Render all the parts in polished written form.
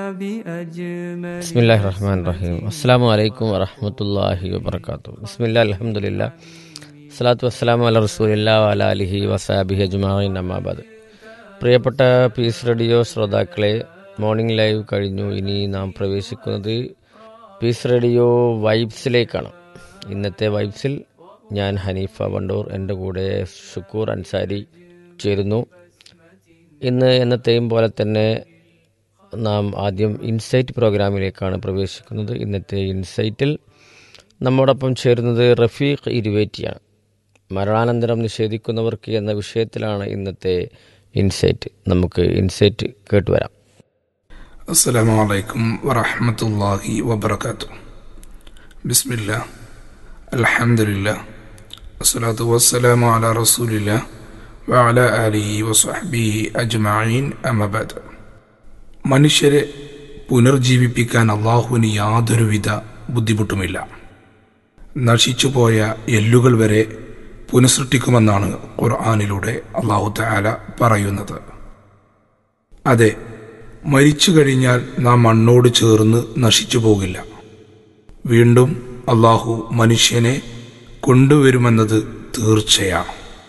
ബിസ്മില്ലാഹിർറഹ്മാനിർറഹീം. അസ്സലാമു അലൈക്കും വറഹ്മത്തുള്ളാഹി വബറകാതുഹു. ബിസ്മില്ലാഹി അൽഹംദുലില്ലാഹ് സ്വലാത്തു വസ്സലാമു അലാ റസൂലില്ലാഹി വഅലാ ആലിഹി വസഹബിഹി അജ്മഈൻ, അമ്മാ ബഅദ്. പ്രിയപ്പെട്ട പീസ് റേഡിയോ ശ്രോതാക്കളെ, മോർണിംഗ് ലൈവ് കഴിഞ്ഞു. ഇനി നാം പ്രവേശിക്കുന്നത് പീസ് റേഡിയോ വൈബ്സിലേക്കാണ്. ഇന്നത്തെ വൈബ്സിൽ ഞാൻ ഹനീഫ വണ്ടൂർ, എൻ്റെ കൂടെ ഷുക്കൂർ അൻസാരി ചേരുന്നു. ഇന്ന് എന്നത്തെയും പോലെ തന്നെ നാം ആദ്യം ഇൻസൈറ്റ് പ്രോഗ്രാമിലേക്കാണ് പ്രവേശിക്കുന്നത്. ഇന്നത്തെ ഇൻസൈറ്റിൽ നമ്മോടൊപ്പം ചേരുന്നത് റഫീഖ് ഇരുവേറ്റിയാണ്. മരണാനന്തരം നിഷേധിക്കുന്നവർക്ക് എന്ന വിഷയത്തിലാണ് ഇന്നത്തെ ഇൻസൈറ്റ്. നമുക്ക് ഇൻസൈറ്റ് കേട്ടുവരാം. അസ്സലാമു അലൈക്കും വറഹ്മത്തുള്ളാഹി വബറകാതുഹു. ബിസ്മില്ലാഹ്, അൽഹംദുലില്ലാഹ്, വസ്സലാത്തു വസ്സലാമു അലാ റസൂലില്ലാഹ് വഅലാ ആലിഹി വസഹ്ബിഹി അജ്മഈൻ, അമ്മാ ബഅദ്. മനുഷ്യരെ പുനർജീവിപ്പിക്കാൻ അള്ളാഹുവിന് യാതൊരുവിധ ബുദ്ധിമുട്ടുമില്ല. നശിച്ചുപോയ എല്ലുകൾ വരെ പുനഃസൃഷ്ടിക്കുമെന്നാണ് ഖുർആനിലൂടെ അള്ളാഹു തആല പറയുന്നത്. അതെ, മരിച്ചു കഴിഞ്ഞാൽ നാം മണ്ണോട് ചേർന്ന് നശിച്ചു പോകില്ല. വീണ്ടും അള്ളാഹു മനുഷ്യനെ കൊണ്ടുവരുമെന്നത് തീർച്ചയാണ്.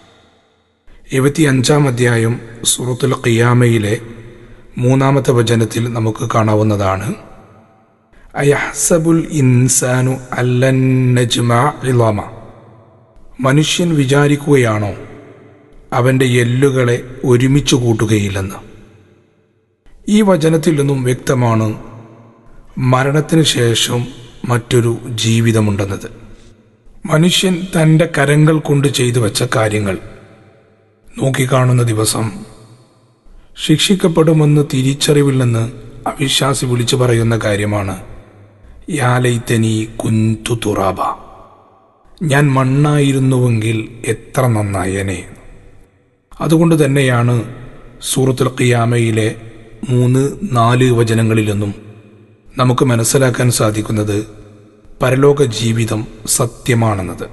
75-ാം അധ്യായം സൂറത്തുൽ ഖിയാമയിലെ 3-ാമത്തെ വചനത്തിൽ നമുക്ക് കാണാവുന്നതാണ്: അയഹ്സബുൽ ഇൻസാനു അല്ലൻ നജ്മഅ ഇളാമ. മനുഷ്യൻ വിചാരിക്കുകയാണോ അവൻ്റെ എല്ലുകളെ ഒരുമിച്ച് കൂട്ടുകയില്ലെന്ന്. ഈ വചനത്തിൽ നിന്നും വ്യക്തമാണ് മരണത്തിന് ശേഷം മറ്റൊരു ജീവിതമുണ്ടെന്നത്. മനുഷ്യൻ തൻ്റെ കരങ്ങൾ കൊണ്ട് ചെയ്തു വച്ച കാര്യങ്ങൾ നോക്കിക്കാണുന്ന ദിവസം ശിക്ഷിക്കപ്പെടുമെന്ന് തിരിച്ചറിവിൽ നിന്ന് അവിശ്വാസി വിളിച്ചു പറയുന്ന കാര്യമാണ് യാ ലൈതനി കുന്തു തുറാബ. ഞാൻ മണ്ണായിരുന്നുവെങ്കിൽ എത്ര നന്നായേനെ. അതുകൊണ്ട് തന്നെയാണ് സൂറത്തുൽ ഖിയാമയിലെ 3-4 വചനങ്ങളിൽ നിന്നും നമുക്ക് മനസ്സിലാക്കാൻ സാധിക്കുന്നത് പരലോക ജീവിതം സത്യമാണെന്നത്.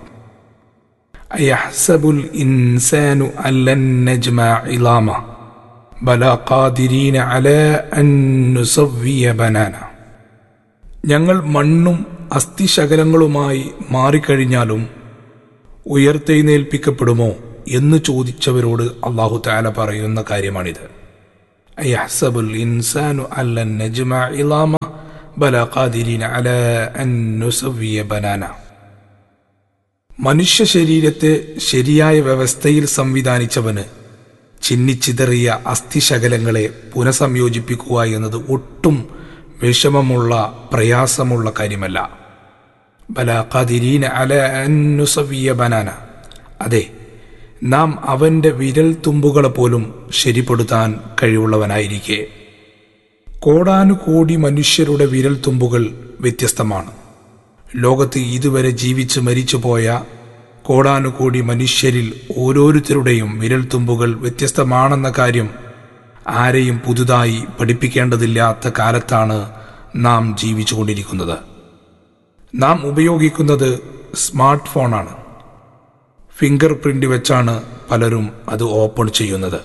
അയഹ്സബുൽ ഇൻസാനു അല്ലൻ നജ്മഅ ഇളാമ ബലാ ഖാദിരീന അലാ അൻ നുസവ്വിയ ബനാന. ഞങ്ങൾ മണ്ണും അസ്ഥിശകലങ്ങളുമായി മാറിക്കഴിഞ്ഞാലും ഉയർത്തെഴുന്നേൽപ്പിക്കപ്പെടുമോ എന്ന് ചോദിച്ചവരോട് അല്ലാഹു തആല പറയുന്ന കാര്യമാണിത്. അയഹ്സബുൽ ഇൻസാനു അല്ലൻ നജ്മഅ ഇളാമ ബലാ ഖാദിരീന അലാ അൻ നുസവ്വിയ ബനാന. മനുഷ്യ ശരീരത്തെ ശരിയായ വ്യവസ്ഥയിൽ സംവിധാനിച്ചവന് ചിന്നിച്ചിതറിയ അസ്ഥിശകലങ്ങളെ പുനഃസംയോജിപ്പിക്കുക എന്നത് ഒട്ടും വിഷമമുള്ള പ്രയാസമുള്ള കാര്യമല്ല. ബലാ ഖാദിരീന അലാ അൻ നുസവ്വിയ ബനാന. അതെ, നാം അവൻ്റെ വിരൽ തുമ്പുകളെ പോലും ശരിപ്പെടുത്താൻ കഴിവുള്ളവനായിരിക്കെ. കോടാനുകോടി മനുഷ്യരുടെ വിരൽ തുമ്പുകൾ വ്യത്യസ്തമാണ്. ലോകത്ത് ഇതുവരെ ജീവിച്ച് മരിച്ചുപോയ കോടാനുകോടി മനുഷ്യരിൽ ഓരോരുത്തരുടെയും വിരൽത്തുമ്പുകൾ വ്യത്യസ്തമാണെന്ന കാര്യം ആരെയും പുതുതായി പഠിപ്പിക്കേണ്ടതില്ലാത്ത കാലത്താണ് നാം ജീവിച്ചുകൊണ്ടിരിക്കുന്നത്. നാം ഉപയോഗിക്കുന്നത് സ്മാർട്ട് ഫോണാണ്. ഫിംഗർ പ്രിന്റ് വെച്ചാണ് പലരും അത് ഓപ്പൺ ചെയ്യുന്നത്.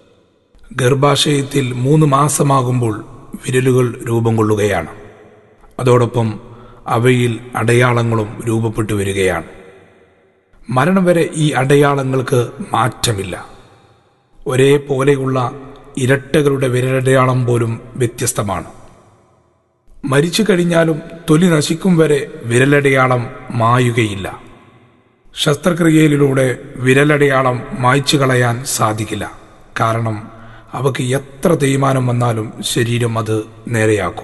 ഗർഭാശയത്തിൽ 3 മാസമാകുമ്പോൾ വിരലുകൾ രൂപം കൊള്ളുകയാണ്. അതോടൊപ്പം അവയിൽ അടയാളങ്ങളും രൂപപ്പെട്ടു വരികയാണ്. മരണം വരെ ഈ അടയാളങ്ങൾക്ക് മാറ്റമില്ല. ഒരേപോലെയുള്ള ഇരട്ടകളുടെ വിരലടയാളം പോലും വ്യത്യസ്തമാണ്. മരിച്ചു കഴിഞ്ഞാലും തൊലി നശിക്കും വരെ വിരലടയാളം മായുകയില്ല. ശസ്ത്രക്രിയയിലൂടെ വിരലടയാളം മായ്ച്ചു കളയാൻ സാധിക്കില്ല. കാരണം അവക്ക് എത്ര തേയ്മാനം വന്നാലും ശരീരം അത് നേരെയാക്കും.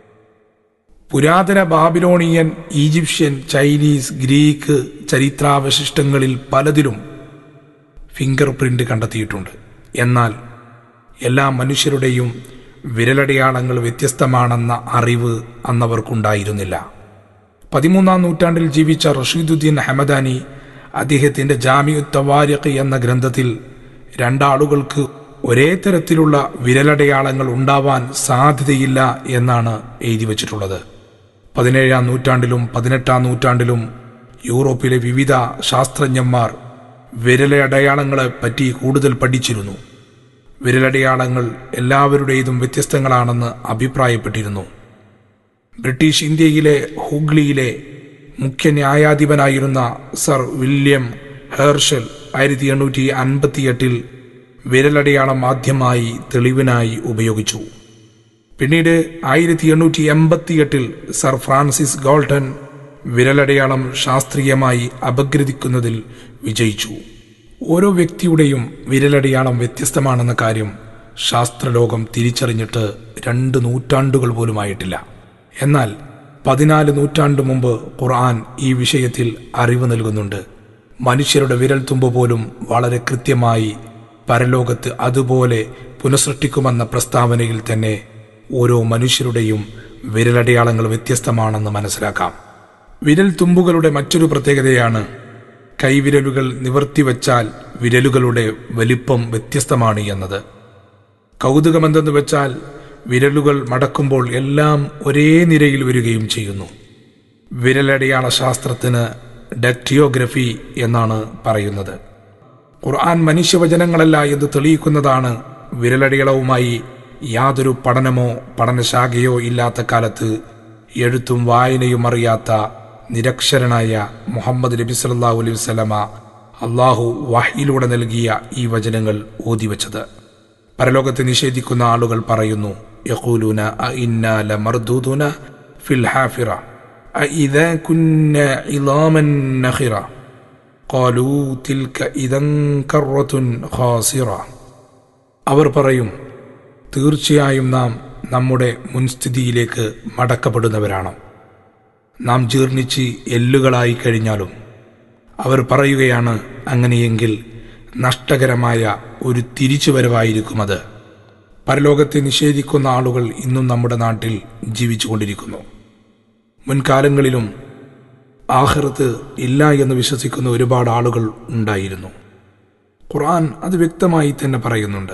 പുരാതന ബാബിലോണിയൻ, ഈജിപ്ഷ്യൻ, ചൈനീസ്, ഗ്രീക്ക് ചരിത്രാവശിഷ്ടങ്ങളിൽ പലതിലും ഫിംഗർ പ്രിന്റ് കണ്ടെത്തിയിട്ടുണ്ട്. എന്നാൽ എല്ലാ മനുഷ്യരുടെയും വിരലടയാളങ്ങൾ വ്യത്യസ്തമാണെന്ന അറിവ് അന്നവർക്കുണ്ടായിരുന്നില്ല. 13-ാം നൂറ്റാണ്ടിൽ ജീവിച്ച റഷീദുദ്ദീൻ ഹമദാനി അദ്ദേഹത്തിന്റെ ജാമിഉത്ത് തവാരിഖ് എന്ന ഗ്രന്ഥത്തിൽ 2 ആളുകൾക്ക് ഒരേ തരത്തിലുള്ള വിരലടയാളങ്ങൾ ഉണ്ടാവാൻ സാധ്യതയില്ല എന്നാണ് എഴുതി വച്ചിട്ടുള്ളത്. 17-ാം നൂറ്റാണ്ടിലും 18-ാം നൂറ്റാണ്ടിലും യൂറോപ്പിലെ വിവിധ ശാസ്ത്രജ്ഞന്മാർ വിരലടയാളങ്ങളെ പറ്റി കൂടുതൽ പഠിച്ചിരുന്നു. വിരലടയാളങ്ങൾ എല്ലാവരുടേതും വ്യത്യസ്തങ്ങളാണെന്ന് അഭിപ്രായപ്പെട്ടിരുന്നു. ബ്രിട്ടീഷ് ഇന്ത്യയിലെ ഹൂഗ്ലിയിലെ മുഖ്യ ന്യായാധിപനായിരുന്ന സർ വില്യം ഹെർഷൽ 1858 വിരലടയാളം ആദ്യമായി തെളിവിനായി ഉപയോഗിച്ചു. പിന്നീട് 1888 സർ ഫ്രാൻസിസ് ഗോൾട്ടൺ വിരലടയാളം ശാസ്ത്രീയമായി അപഗ്രഥിക്കുന്നതിൽ വിജയിച്ചു. ഓരോ വ്യക്തിയുടെയും വിരലടയാളം വ്യത്യസ്തമാണെന്ന കാര്യം ശാസ്ത്രലോകം തിരിച്ചറിഞ്ഞിട്ട് 2 നൂറ്റാണ്ടുകൾ പോലുമായിട്ടില്ല. എന്നാൽ 14 നൂറ്റാണ്ടു മുമ്പ് ഖുർആൻ ഈ വിഷയത്തിൽ അറിവ് നൽകുന്നുണ്ട്. മനുഷ്യരുടെ വിരൽത്തുമ്പ് പോലും വളരെ കൃത്യമായി പരലോകത്ത് അതുപോലെ പുനഃസൃഷ്ടിക്കുമെന്ന പ്രസ്താവനയിൽ തന്നെ ഓരോ മനുഷ്യരുടെയും വിരലടയാളങ്ങൾ വ്യത്യസ്തമാണെന്ന് മനസ്സിലാക്കാം. വിരൽത്തുമ്പുകളുടെ മറ്റൊരു പ്രത്യേകതയാണ് കൈവിരലുകൾ നിവർത്തിവെച്ചാൽ വിരലുകളുടെ വലിപ്പം വ്യത്യസ്തമാണ് എന്നത്. കൗതുകമെന്തെന്ന് വെച്ചാൽ വിരലുകൾ മടക്കുമ്പോൾ എല്ലാം ഒരേ നിരയിൽ വരികയും ചെയ്യുന്നു. വിരലടയാള ശാസ്ത്രത്തിന് ഡക്റ്റിയോഗ്രഫി എന്നാണ് പറയുന്നത്. ഖുർആൻ മനുഷ്യവചനങ്ങളല്ല എന്ന് തെളിയിക്കുന്നതാണ്. വിരലടയാളവുമായി യാതൊരു പഠനമോ പഠനശാഖയോ ഇല്ലാത്ത കാലത്ത് എഴുത്തും വായനയും അറിയാത്ത നിരക്ഷരനായ മുഹമ്മദ് നബി സല്ലല്ലാഹു അലൈഹി വസല്ലമ അള്ളാഹു വഹയിലൂടെ നൽകിയ ഈ വചനങ്ങൾ ഓതിവെച്ചത്. പരലോകത്തെ നിഷേധിക്കുന്ന ആളുകൾ പറയുന്നു, യഖൂലൂന അഇന്നാ ലമർദൂദുന ഫിൽ ഹാഫിറ അഇദാ കുന്നാ ഇളാമൻ നഖിറ ഖാലൂ തിൽക ഇദൻ കറത്തുൻ ഖാസിറ. അവർ പറയും, തീർച്ചയായും നാം നമ്മുടെ മുൻസ്ഥിതിയിലേക്ക് മടക്കപ്പെടുന്നവരാണ്. നാം ജീർണിച്ച് എല്ലുകളായി കഴിഞ്ഞാലും. അവർ പറയുകയാണ്, അങ്ങനെയെങ്കിൽ നഷ്ടകരമായ ഒരു തിരിച്ചുവരവായിരിക്കും അത്. പരലോകത്തെ നിഷേധിക്കുന്ന ആളുകൾ ഇന്നും നമ്മുടെ നാട്ടിൽ ജീവിച്ചുകൊണ്ടിരിക്കുന്നു. മുൻകാലങ്ങളിലും ആഖിറത്ത് ഇല്ല എന്ന് വിശ്വസിക്കുന്ന ഒരുപാട് ആളുകൾ ഉണ്ടായിരുന്നു. ഖുർആൻ അത് വ്യക്തമായി തന്നെ പറയുന്നുണ്ട്.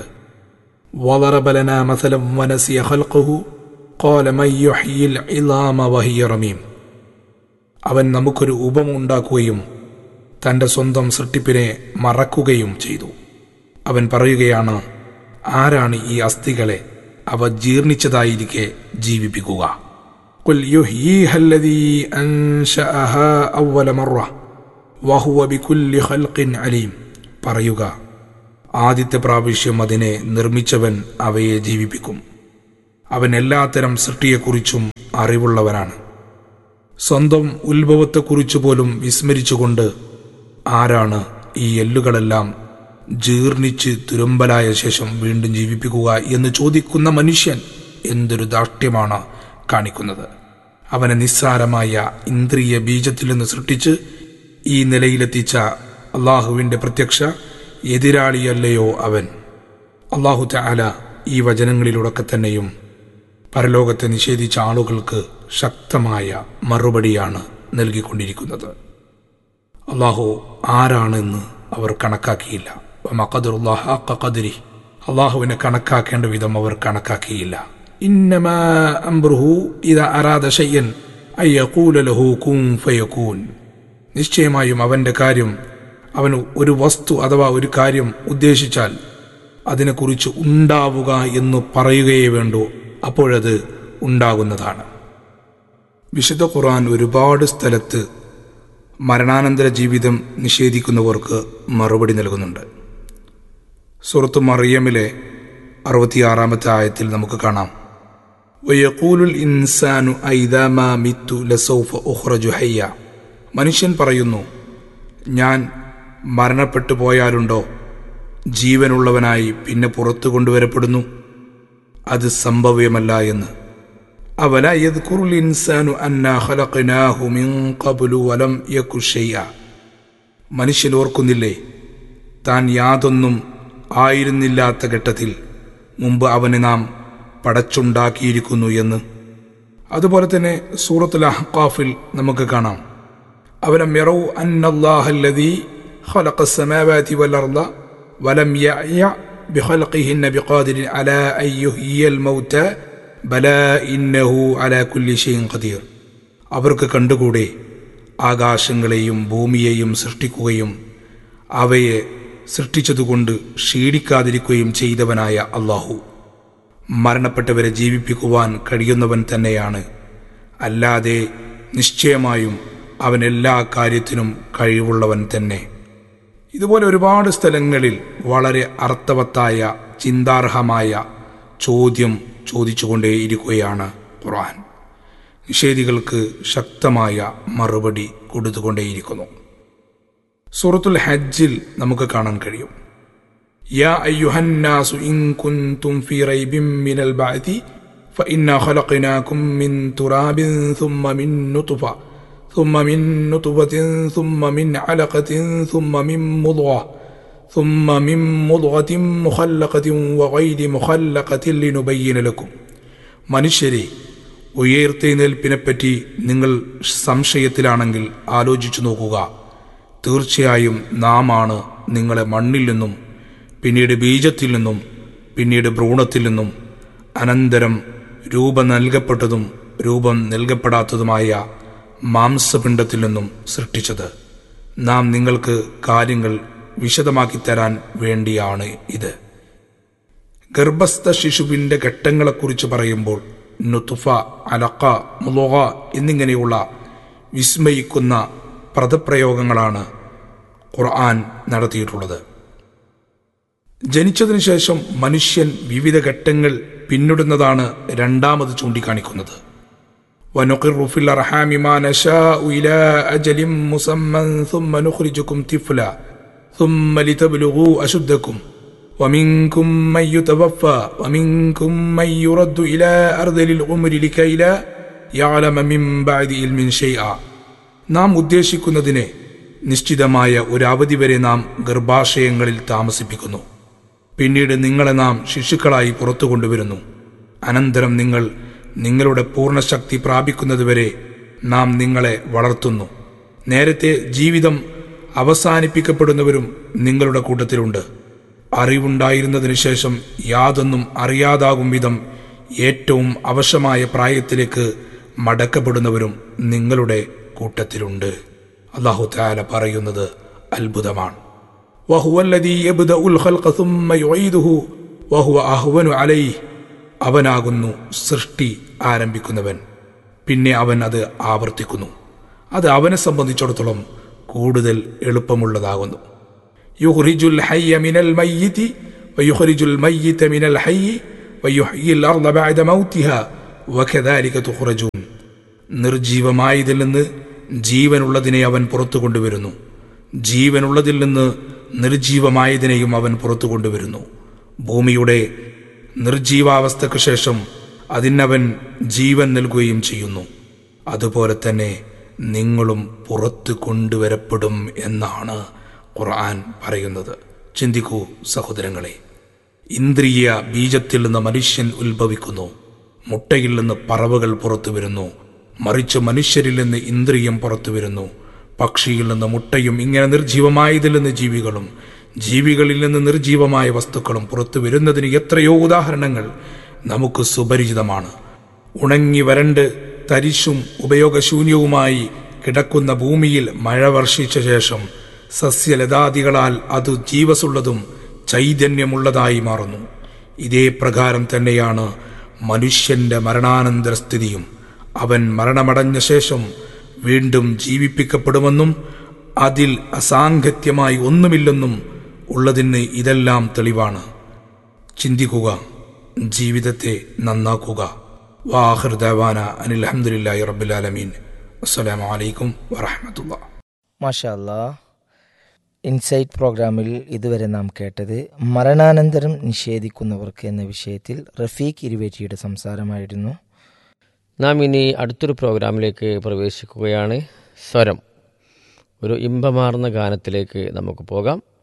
വളറബ ലനാ മസലൻ വനസിയ ഖൽഖഹു ഖാല മൻ യുഹ്യിൽ ഇളാമ വഹിയ റമീം. അവൻ നമുക്കൊരു ഉപമ ഉണ്ടാക്കുകയും തൻ്റെ സ്വന്തം സൃഷ്ടിപ്പിനെ മറക്കുകയും ചെയ്തു. അവൻ പറയുകയാണ്, ആരാണ് ഈ അസ്ഥികളെ അവ ജീർണിച്ചതായിരിക്കെ ജീവിപ്പിക്കുക? ഖുൽ യുഹ്യീഹാ അല്ലദീ അൻശഅഹാ അവ്വല മറ വഹുവ ബികുല്ലി ഖൽഖിൻ അലീം. പറയുക, ആദ്യത്തെ പ്രാവശ്യം അതിനെ നിർമ്മിച്ചവൻ അവയെ ജീവിപ്പിക്കും. അവൻ എല്ലാത്തരം സൃഷ്ടിയെക്കുറിച്ചും അറിവുള്ളവനാണ്. സ്വന്തം ഉത്ഭവത്തെക്കുറിച്ച് പോലും വിസ്മരിച്ചുകൊണ്ട് ആരാണ് ഈ എല്ലുകളെല്ലാം ജീർണിച്ച് തുരുമ്പലായ ശേഷം വീണ്ടും ജീവിപ്പിക്കുക എന്ന് ചോദിക്കുന്ന മനുഷ്യൻ എന്തൊരു ദാഷ്ട്യമാണ് കാണിക്കുന്നത്. അവനെ നിസ്സാരമായ ഇന്ദ്രിയ ബീജത്തിൽ നിന്ന് സൃഷ്ടിച്ച് ഈ നിലയിലെത്തിച്ച അള്ളാഹുവിൻ്റെ പ്രത്യക്ഷ എതിരാളിയല്ലയോ അവൻ? അള്ളാഹു തആല ഈ വചനങ്ങളിലൂടെ തന്നെയും പരലോകത്തെ നിഷേധിച്ച ആളുകൾക്ക് ശക്തമായ മറുപടിയാണ് നൽകിക്കൊണ്ടിരിക്കുന്നത്. അള്ളാഹു ആരാണെന്ന് അവർ കണക്കാക്കിയില്ല. വമഖദറുല്ലാഹ ഹഖ ഖദ്രിഹി. അള്ളാഹുവിനെ കണക്കാക്കേണ്ട വിധം അവർ കണക്കാക്കിയില്ല. ഇന്നമാ അംറുഹു ഇദാ അറാദ ശൈഅൻ അൻ യഖൂല ലഹു കുൻ ഫയകൂൻ. നിശ്ചയമായും അവന്റെ കാര്യം, അവൻ ഒരു വസ്തു അഥവാ ഒരു കാര്യം ഉദ്ദേശിച്ചാൽ അതിനെക്കുറിച്ച് ഉണ്ടാവുക എന്ന് പറയുകയേ വേണ്ടൂ, അപ്പോഴത് ഉണ്ടാകുന്നതാണ്. വിശുദ്ധ ഖുർആൻ ഒരുപാട് സ്ഥലത്ത് മരണാനന്തര ജീവിതം നിഷേധിക്കുന്നവർക്ക് മറുപടി നൽകുന്നുണ്ട്. സൂറത്ത് മറിയമിലെ 66-ാമത്തെ ആയത്തിൽ നമുക്ക് കാണാം, വയഖൂലുൽ ഇൻസാനു അഇദാ മാ മിത്തു ലസൗഫ ഉഖ്റജു ഹയ്യ. മനുഷ്യൻ പറയുന്നു, ഞാൻ മരണപ്പെട്ടു പോയാലുണ്ടോ ജീവനുള്ളവനായി പിന്നെ പുറത്തു കൊണ്ടുവരപ്പെടുന്നു? അത് സംഭവ്യമല്ല എന്ന്. അവലാ യദ്കുറുൽ ഇൻസാനു അന്നാ ഖലഖനാഹു മിൻ ഖബ്ലു വലം യകു ശൈഅ. മനുഷ്യൻ ഓർക്കുന്നില്ലേ താൻ യാതൊന്നും ആയിരുന്നില്ലാത്ത ഘട്ടത്തിൽ മുമ്പ് അവനെ നാം പടച്ചുണ്ടാക്കിയിരിക്കുന്നു എന്ന്. അതുപോലെ തന്നെ സൂറത്തുൽ അഹ്ഖാഫിൽ നമുക്ക് കാണാം, അവലം യറൗ അന്നല്ലാഹല്ലദീ ഖലഖസ് സമാവാതി വൽ അർള വലം യഅയ ബിഖൽഖിഹിന്ന ബിഖാദിരിൻ അലാ അൻ യുഹ്യിയൽ മൗത ബലാ ഇന്നഹു അലാ കുല്ലി ഷൈഇൻ ഖദീർ. അവർക്ക് കണ്ടുകൂടെ ആകാശങ്ങളെയും ഭൂമിയെയും സൃഷ്ടിക്കുകയും അവയെ സൃഷ്ടിച്ചതുകൊണ്ട് ക്ഷീണിക്കാതിരിക്കുകയും ചെയ്തവനായ അല്ലാഹു മരണപ്പെട്ടവരെ ജീവിപ്പിക്കുവാൻ കഴിയുന്നവൻ തന്നെയാണ്. അല്ലാതെ നിശ്ചയമായും അവൻ എല്ലാ കാര്യത്തിനും കഴിവുള്ളവൻ തന്നെ. ഇതുപോലെ ഒരുപാട് സ്ഥലങ്ങളിൽ വളരെ അർത്ഥവത്തായ ചിന്താർഹമായ ചോദ്യം ചോദിച്ചുകൊണ്ടേയിരിക്കുകയാണ് ഖുർആൻ. നിഷേധികൾക്ക് ശക്തമായ മറുപടി കൊടുത്തുകൊണ്ടേയിരിക്കുന്നു. സൂറത്തുൽ ഹജ്ജിൽ നമുക്ക് കാണാൻ കഴിയും, യാ അയ്യുഹന്നാസു ഇൻ കുൻതും ഫീ റൈബിൻ മിനൽ ബഅതി ഫഇന്നാ ഖലഖനാകും മിൻ തുറാബിൻ സുമ്മ മിൻ നുത്ഫ ثم من نطفة ثم من علقة ثم من مضغة مخلقة وغير مخلقة لنبين لكم. മനുഷ്യരെ, ഉയർത്തെഴുന്നേൽപ്പിനെപ്പറ്റി നിങ്ങൾ സംശയത്തിലാണെങ്കിൽ ആലോചിച്ചു നോക്കുക. തീർച്ചയായും നാം ആണ് നിങ്ങളെ മണ്ണിൽ നിന്നും പിന്നീട് ബീജത്തിൽ നിന്നും പിന്നീട് ഭ്രൂണത്തിൽ നിന്നും അനന്തരം രൂപം നൽകപ്പെട്ടതും രൂപം നൽകപ്പെടാത്തതുമായ മാംസപിണ്ഡത്തിൽ നിന്നും സൃഷ്ടിച്ചത്. നാം നിങ്ങൾക്ക് കാര്യങ്ങൾ വിശദമാക്കി തരാൻ വേണ്ടിയാണ് ഇത്. ഗർഭസ്ഥ ശിശുവിൻ്റെ ഘട്ടങ്ങളെക്കുറിച്ച് പറയുമ്പോൾ നുത്ഫ, അലഖ, മുളഗ എന്നിങ്ങനെയുള്ള വിസ്മയിക്കുന്ന പദപ്രയോഗങ്ങളാണ് ഖുർആൻ നടത്തിയിട്ടുള്ളത്. ജനിച്ചതിനു ശേഷം മനുഷ്യൻ വിവിധ ഘട്ടങ്ങൾ പിന്നിടുന്നതാണ് രണ്ടാമത് ചൂണ്ടിക്കാണിക്കുന്നത്. وَنُقِرُّ فِي الْأَرْحَامِ مَا نَشَاءُ إِلَى أَجَلٍ مُّسَمًّى ثُمَّ نُخْرِجُكُمْ طِفْلًا ثُمَّ لِتَبْلُغُوا أَشُدَّكُمْ وَمِنكُم مَّن يُتَوَفَّى وَمِنكُم مَّن يُرَدُّ إِلَى أَرْذَلِ الْعُمُرِ لِكَيْ لَا يَعْلَمَ مِن بَعْدِ عِلْمٍ شَيْئًا. നാം ഉദ്ദേശിക്കുന്നതിനെ നിശ്ചിതമായ ഒരു അവധി വരെ നാം ഗർഭാശയങ്ങളിൽ താമസിപ്പിക്കുന്നു. പിന്നീട് നിങ്ങളെ നാം ശിശുക്കളായി പുറത്തു കൊണ്ടുവരുന്നു. അനന്തരം നിങ്ങൾ നിങ്ങളുടെ പൂർണ്ണശക്തി പ്രാപിക്കുന്നതുവരെ നാം നിങ്ങളെ വളർത്തുന്നു. നേരത്തെ ജീവിതം അവസാനിപ്പിക്കപ്പെടുന്നവരും നിങ്ങളുടെ കൂട്ടത്തിലുണ്ട്. അറിവുണ്ടായിരുന്നതിനു ശേഷം യാതൊന്നും അറിയാതാകും വിധം ഏറ്റവും അവശമായ പ്രായത്തിലേക്ക് മടക്കപ്പെടുന്നവരും നിങ്ങളുടെ കൂട്ടത്തിലുണ്ട്. അല്ലാഹു തആല പറയുന്നത് അത്ഭുതമാണ്. വഹുവല്ലദീ യബ്ദഉൽ ഖൽഖ സുമ്മ യുഈദുഹു വഹുവ അഹ്വനു അലൈഹി. അവനാകുന്നു സൃഷ്ടി ആരംഭിക്കുന്നവൻ, പിന്നെ അവൻ അത് ആവർത്തിക്കുന്നു. അത് അവനെ സംബന്ധിച്ചിടത്തോളം കൂടുതൽ എളുപ്പമുള്ളതാകുന്നു. യുഖ്രിജുൽ ഹയ്യ മിനൽ മയ്യിതി വയുഖ്രിജുൽ മയ്യിത മിനൽ ഹയ്യി വയുഹ്യിൽ അർള ബഅദ മൗതിഹാ വകദാലിക തുഖ്റജൂൻ. നിർജീവമായതിൽ നിന്ന് ജീവനുള്ളതിനെ അവൻ പുറത്തു കൊണ്ടുവരുന്നു. ജീവനുള്ളതിൽ നിന്ന് നിർജീവമായതിനെയും അവൻ പുറത്തു കൊണ്ടുവരുന്നു. ഭൂമിയുടെ നിർജീവാവസ്ഥയ്ക്ക് ശേഷം അതിനവൻ ജീവൻ നൽകുകയും ചെയ്യുന്നു. അതുപോലെ തന്നെ നിങ്ങളും പുറത്തു കൊണ്ടുവരപ്പെടും എന്നാണ് ഖുർആൻ പറയുന്നത്. ചിന്തിക്കൂ സഹോദരങ്ങളെ, ഇന്ദ്രിയ ബീജത്തിൽ നിന്ന് മനുഷ്യൻ ഉത്ഭവിക്കുന്നു. മുട്ടയിൽ നിന്ന് പറവകൾ പുറത്തു വരുന്നു. മറിച്ച് മനുഷ്യരിൽ നിന്ന് ഇന്ദ്രിയം പുറത്തു വരുന്നു. പക്ഷിയിൽ നിന്ന് മുട്ടയും, ഇങ്ങനെ നിർജീവമായതിൽ നിന്ന് ജീവികളും, ജീവികളിൽ നിന്ന് നിർജീവമായ വസ്തുക്കളും പുറത്തു വരുന്നതിന് എത്രയോ ഉദാഹരണങ്ങൾ നമുക്ക് സുപരിചിതമാണ്. ഉണങ്ങി വരണ്ട് തരിശും ഉപയോഗശൂന്യവുമായി കിടക്കുന്ന ഭൂമിയിൽ മഴ വർഷിച്ച ശേഷം സസ്യലതാദികളാൽ അത് ജീവസുള്ളതും ചൈതന്യമുള്ളതായി മാറുന്നു. ഇതേ പ്രകാരം തന്നെയാണ് മനുഷ്യന്റെ മരണാനന്തര സ്ഥിതിയും. അവൻ മരണമടഞ്ഞ ശേഷം വീണ്ടും ജീവിപ്പിക്കപ്പെടുമെന്നും അതിൽ അസാംഗത്യമായി ഒന്നുമില്ലെന്നും ഉള്ളതിന് ഇതെല്ലാം തെളിവാണ്. ചിന്തിക്കുക, ജീവിതത്തെ നന്നാക്കുക. വാഖിർ ദഅവാന അനിൽ ഹംദുലില്ലാഹി റബ്ബിൽ ആലമീൻ. അസ്സലാമു അലൈക്കും വറഹ്മത്തുള്ളാഹി. മാഷാ അല്ലാഹ്. ഇൻസൈറ്റ് പ്രോഗ്രാമിൽ ഇതുവരെ നാം കേട്ടത് മരണാനന്തരം നിഷേധിക്കുന്നവർക്ക് എന്ന വിഷയത്തിൽ റഫീഖ് ഇരുവേറ്റിയുടെ സംസാരമായിരുന്നു. നാം ഇനി അടുത്തൊരു പ്രോഗ്രാമിലേക്ക് പ്രവേശിക്കുകയാണ്. സ്വരം, ഒരു ഇമ്പമാർന്ന ഗാനത്തിലേക്ക് നമുക്ക് പോകാം.